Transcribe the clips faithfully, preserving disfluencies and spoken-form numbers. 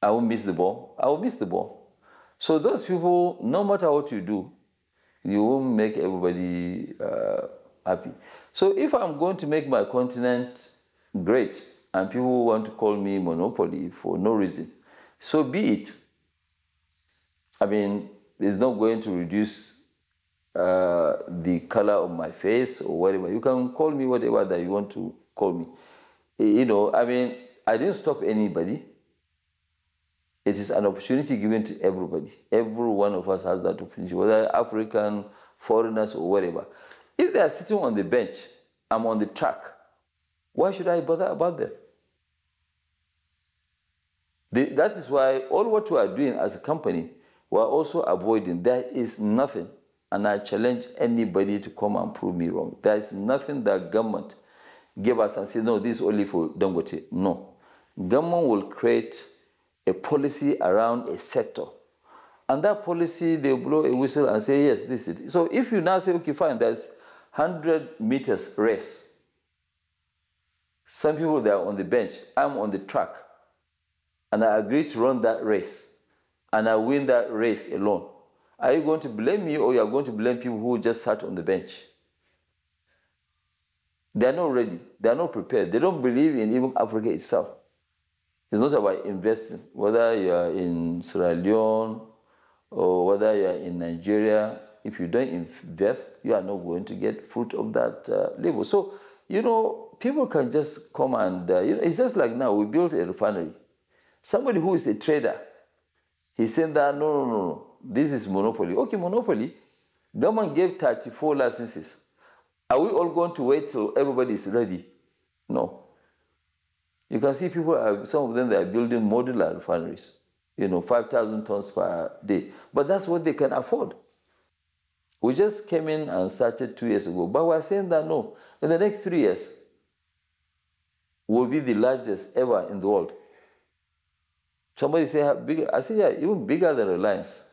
I will miss the ball. I will miss the ball. So those people, no matter what you do, you won't make everybody uh, happy. So if I'm going to make my continent great and people want to call me monopoly for no reason, so be it. I mean, it's not going to reduce uh, the color of my face or whatever. You can call me whatever that you want to call me. You know, I mean, I didn't stop anybody. It is an opportunity given to everybody. Every one of us has that opportunity, whether African, foreigners, or whatever. If they are sitting on the bench, I'm on the track, why should I bother about them? The, that is why all what we are doing as a company, we are also avoiding. There is nothing, and I challenge anybody to come and prove me wrong. There is nothing that government gave us and say, no, this is only for Dangote. No. Government will create a policy around a sector. And that policy, they blow a whistle and say, yes, this is it. So if you now say, okay, fine, there's one hundred meters race. Some people, they are on the bench. I'm on the track. And I agree to run that race. And I win that race alone. Are you going to blame me, or you are going to blame people who just sat on the bench? They are not ready. They are not prepared. They don't believe in even Africa itself. It's not about investing, whether you are in Sierra Leone or whether you are in Nigeria. If you don't invest, you are not going to get fruit of that uh, labor. So, you know, people can just come and, uh, you know, it's just like now, we built a refinery. Somebody who is a trader, he's saying that, no, no, no, no, this is monopoly. Okay, monopoly, government gave thirty-four licenses. Are we all going to wait till everybody is ready? No. You can see people, are, some of them, they are building modular refineries, you know, five thousand tons per day. But that's what they can afford. We just came in and started two years ago. But we're saying that, no, in the next three years, we'll be the largest ever in the world. Somebody say, how big? I say, yeah, even bigger than Reliance.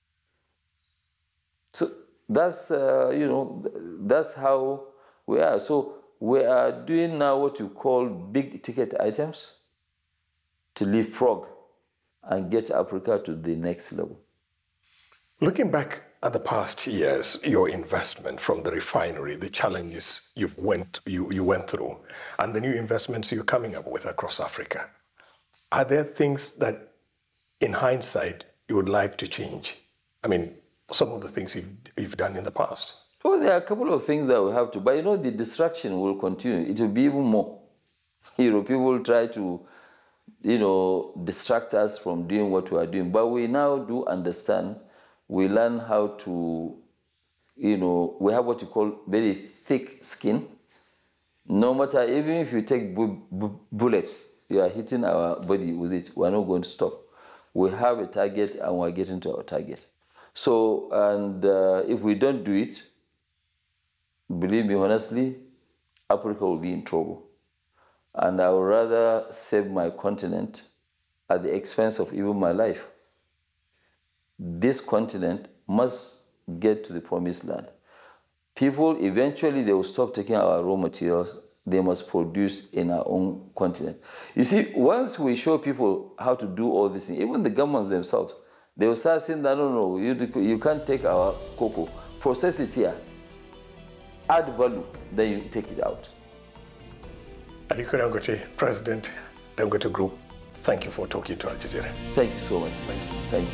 So that's, uh, you know, that's how we are. So we are doing now what you call big ticket items to leapfrog and get Africa to the next level. Looking back at the past years, your investment from the refinery, the challenges you've went, you, you went through, and the new investments you're coming up with across Africa, are there things that, in hindsight, you would like to change? I mean, some of the things you've, you've done in the past. Well, there are a couple of things that we have to, but you know, the distraction will continue. It will be even more. You know, people will try to, you know, distract us from doing what we are doing. But we now do understand. We learn how to, you know, we have what you call very thick skin. No matter, even if you take bu bu bullets, you are hitting our body with it, we're not going to stop. We have a target and we're getting to our target. So, and uh, if we don't do it, believe me, honestly, Africa will be in trouble. And I would rather save my continent at the expense of even my life. This continent must get to the promised land. People, eventually, they will stop taking our raw materials. They must produce in our own continent. You see, once we show people how to do all these things, even the governments themselves, they will start saying that, no, no, you, you can't take our cocoa, process it here, add value, then you take it out. Aliko Dangote, President, Dangote Group, thank you for talking to Al Jazeera. Thank you so much. Thank you.